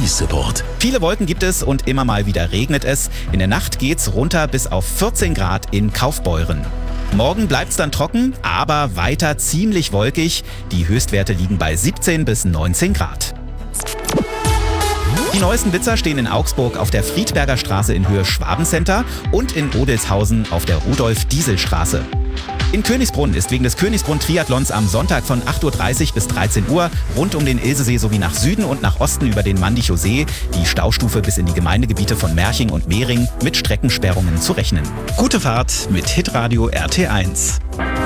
Support. Viele Wolken gibt es und immer mal wieder regnet es. In der Nacht geht's runter bis auf 14 Grad in Kaufbeuren. Morgen bleibt's dann trocken, aber weiter ziemlich wolkig. Die Höchstwerte liegen bei 17 bis 19 Grad. Die neuesten Blitzer stehen in Augsburg auf der Friedberger Straße in Höhe Schwabencenter und in Odelshausen auf der Rudolf-Diesel-Straße. In Königsbrunn ist wegen des Königsbrunn-Triathlons am Sonntag von 8.30 Uhr bis 13 Uhr rund um den Ilsesee sowie nach Süden und nach Osten über den Mandichow See die Staustufe bis in die Gemeindegebiete von Merching und Mehring mit Streckensperrungen zu rechnen. Gute Fahrt mit Hitradio RT1.